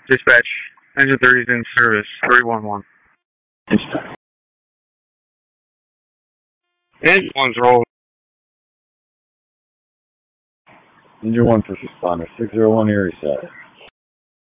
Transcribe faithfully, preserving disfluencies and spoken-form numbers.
Dispatch, engine thirty is in service, three one one. Dispatch. Engine one's rolling. Engine one, first responder, six zero one Erie side.